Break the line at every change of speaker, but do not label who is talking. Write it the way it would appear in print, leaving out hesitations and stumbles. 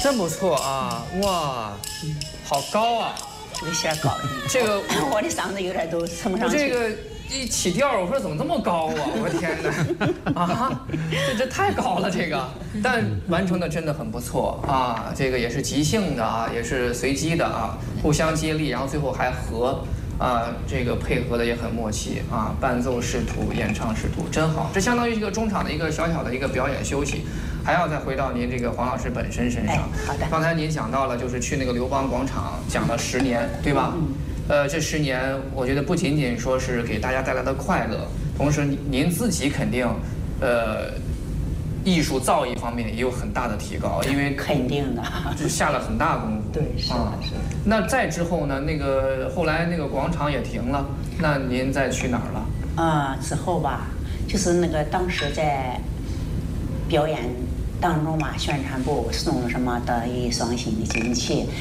真不错啊！哇，好高啊！
这个线高，
这个
我的嗓子有点都撑不上去。
这个一起调，我说怎么这么高啊！我天哪！啊，这太高了这个，但完成的真的很不错啊！这个也是即兴的啊，也是随机的啊，互相接力，然后最后还和。这个配合的也很默契啊，伴奏视图，演唱视图，真好。这相当于一个中场的一个小小的一个表演休息，还要再回到您这个黄老师本身身上。
好的。
刚才您讲到了，就是去那个刘邦广场讲了10年，对吧？这10年，我觉得不仅仅说是给大家带来的快乐，同时您自己肯定，艺术造诣方面也有很大的提高，因为
肯定的，
就下了很大功夫。
对，是的，是的。
那再之后呢？后来那个广场也停了，那您再去哪儿了？
之后吧，就是那个当时在表演当中嘛，宣传部送什么的一双新的机器，